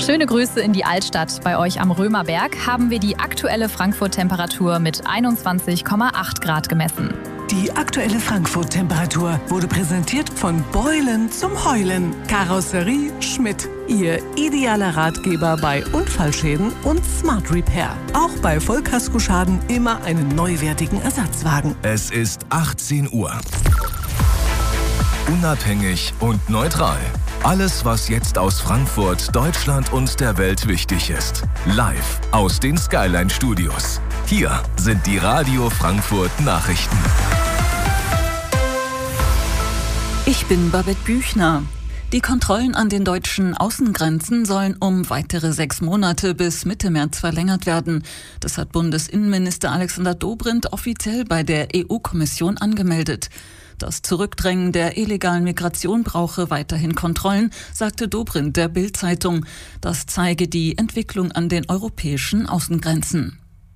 Schöne Grüße in die Altstadt. Bei euch am Römerberg haben wir die aktuelle Frankfurt-Temperatur mit 21,8 Grad gemessen. Die aktuelle Frankfurt-Temperatur wurde präsentiert von Beulen zum Heulen. Karosserie Schmidt. Ihr idealer Ratgeber bei Unfallschäden und Smart Repair. Auch bei Vollkaskoschaden immer einen neuwertigen Ersatzwagen. Es ist 18 Uhr. Unabhängig und neutral. Alles, was jetzt aus Frankfurt, Deutschland und der Welt wichtig ist. Live aus den Skyline Studios. Hier sind die Radio Frankfurt Nachrichten. Ich bin Babette Büchner. Die Kontrollen an den deutschen Außengrenzen sollen um weitere 6 Monate bis Mitte März verlängert werden. Das hat Bundesinnenminister Alexander Dobrindt offiziell bei der EU-Kommission angemeldet. Das Zurückdrängen der illegalen Migration brauche weiterhin Kontrollen, sagte Dobrindt der Bild-Zeitung. Das zeige die Entwicklung an den europäischen Außengrenzen.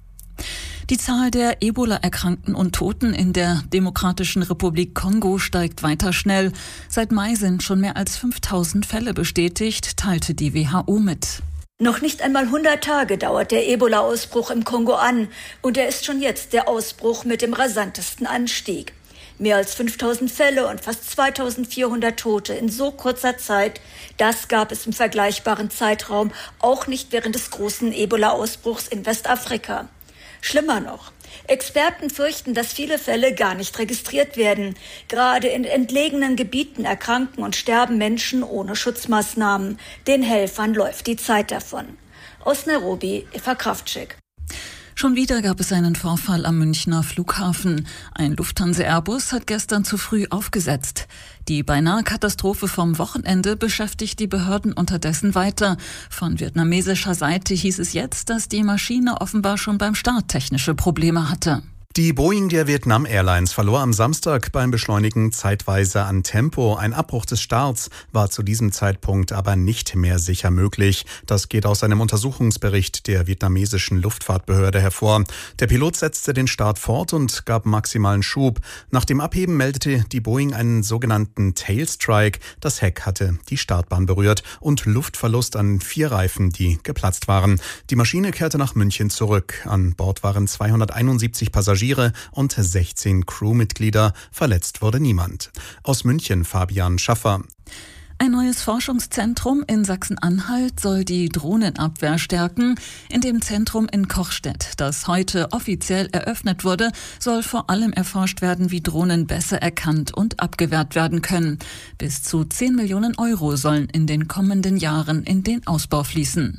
Die Zahl der Ebola-Erkrankten und Toten in der Demokratischen Republik Kongo steigt weiter schnell. Seit Mai sind schon mehr als 5000 Fälle bestätigt, teilte die WHO mit. Noch nicht einmal 100 Tage dauert der Ebola-Ausbruch im Kongo an und er ist schon jetzt der Ausbruch mit dem rasantesten Anstieg. Mehr als 5000 Fälle und fast 2400 Tote in so kurzer Zeit, das gab es im vergleichbaren Zeitraum auch nicht während des großen Ebola-Ausbruchs in Westafrika. Schlimmer noch, Experten fürchten, dass viele Fälle gar nicht registriert werden. Gerade in entlegenen Gebieten erkranken und sterben Menschen ohne Schutzmaßnahmen. Den Helfern läuft die Zeit davon. Aus Nairobi, Eva Kraftschik. Schon wieder gab es einen Vorfall am Münchner Flughafen. Ein Lufthansa-Airbus hat gestern zu früh aufgesetzt. Die Beinahe-Katastrophe vom Wochenende beschäftigt die Behörden unterdessen weiter. Von vietnamesischer Seite hieß es jetzt, dass die Maschine offenbar schon beim Start technische Probleme hatte. Die Boeing der Vietnam Airlines verlor am Samstag beim Beschleunigen zeitweise an Tempo. Ein Abbruch des Starts war zu diesem Zeitpunkt aber nicht mehr sicher möglich. Das geht aus einem Untersuchungsbericht der vietnamesischen Luftfahrtbehörde hervor. Der Pilot setzte den Start fort und gab maximalen Schub. Nach dem Abheben meldete die Boeing einen sogenannten Tailstrike. Das Heck hatte die Startbahn berührt und Luftverlust an 4 Reifen, die geplatzt waren. Die Maschine kehrte nach München zurück. An Bord waren 271 Passagiere und 16 Crewmitglieder. Verletzt wurde niemand. Aus München Fabian Schaffer. Ein neues Forschungszentrum in Sachsen-Anhalt soll die Drohnenabwehr stärken. In dem Zentrum in Kochstedt, das heute offiziell eröffnet wurde, soll vor allem erforscht werden, wie Drohnen besser erkannt und abgewehrt werden können. Bis zu 10 Millionen Euro sollen in den kommenden Jahren in den Ausbau fließen.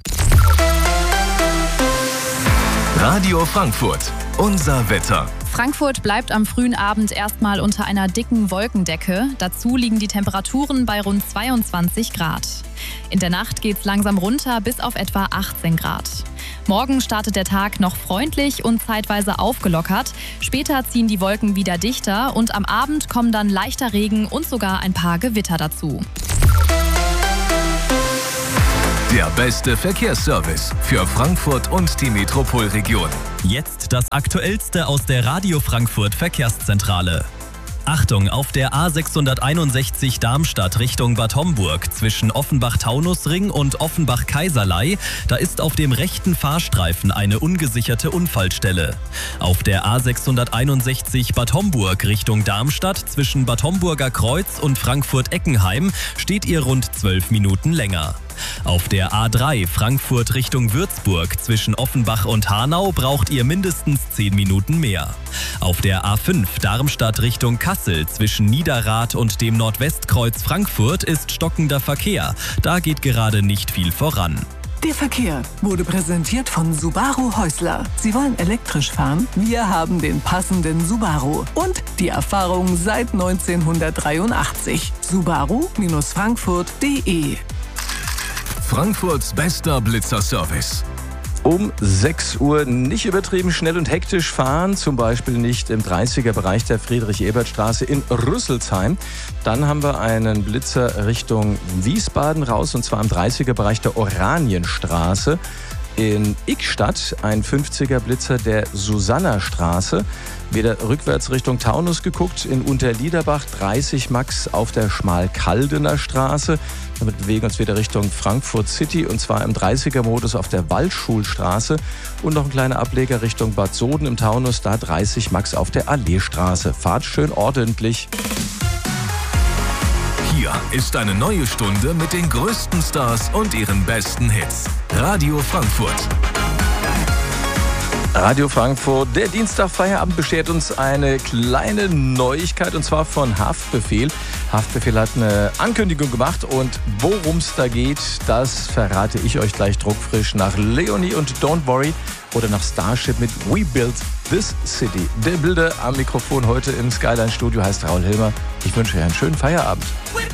Radio Frankfurt. Unser Wetter. Frankfurt bleibt am frühen Abend erstmal unter einer dicken Wolkendecke. Dazu liegen die Temperaturen bei rund 22 Grad. In der Nacht geht's langsam runter bis auf etwa 18 Grad. Morgen startet der Tag noch freundlich und zeitweise aufgelockert. Später ziehen die Wolken wieder dichter und am Abend kommen dann leichter Regen und sogar ein paar Gewitter dazu. Der beste Verkehrsservice für Frankfurt und die Metropolregion. Jetzt das Aktuellste aus der Radio Frankfurt Verkehrszentrale. Achtung, auf der A661 Darmstadt Richtung Bad Homburg zwischen Offenbach-Taunusring und Offenbach-Kaiserlei, da ist auf dem rechten Fahrstreifen eine ungesicherte Unfallstelle. Auf der A661 Bad Homburg Richtung Darmstadt zwischen Bad Homburger Kreuz und Frankfurt-Eckenheim steht ihr rund 12 Minuten länger. Auf der A3 Frankfurt Richtung Würzburg zwischen Offenbach und Hanau braucht ihr mindestens 10 Minuten mehr. Auf der A5 Darmstadt Richtung Kassel zwischen Niederrad und dem Nordwestkreuz Frankfurt ist stockender Verkehr. Da geht gerade nicht viel voran. Der Verkehr wurde präsentiert von Subaru Häusler. Sie wollen elektrisch fahren? Wir haben den passenden Subaru. Und die Erfahrung seit 1983. Subaru-Frankfurt.de. Frankfurts bester Blitzerservice. Um 6 Uhr nicht übertrieben schnell und hektisch fahren, zum Beispiel nicht im 30er-Bereich der Friedrich-Ebert-Straße in Rüsselsheim. Dann haben wir einen Blitzer Richtung Wiesbaden raus, und zwar im 30er-Bereich der Oranienstraße. In Ickstadt ein 50er Blitzer der Susanna-Straße. Wieder rückwärts Richtung Taunus geguckt. In Unterliederbach 30 Max auf der Schmalkaldener Straße. Damit bewegen wir uns wieder Richtung Frankfurt City und zwar im 30er-Modus auf der Waldschulstraße. Und noch ein kleiner Ableger Richtung Bad Soden im Taunus, da 30 Max auf der Alleestraße. Fahrt schön ordentlich. Hier ist eine neue Stunde mit den größten Stars und ihren besten Hits. Radio Frankfurt. Radio Frankfurt, der Dienstagfeierabend beschert uns eine kleine Neuigkeit und zwar von Haftbefehl. Haftbefehl hat eine Ankündigung gemacht und worum es da geht, das verrate ich euch gleich druckfrisch nach Leonie und Don't Worry oder nach Starship mit We Build This City. Der Bilder am Mikrofon heute im Skyline Studio heißt Raul Hilmer. Ich wünsche euch einen schönen Feierabend.